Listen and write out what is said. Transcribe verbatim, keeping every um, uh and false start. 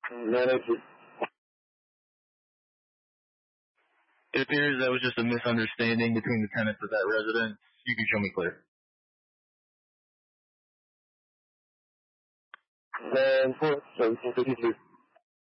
nine oh two. It appears that was just a misunderstanding between the tenants of that residence. You can show me clear. nine four seven fifty-two.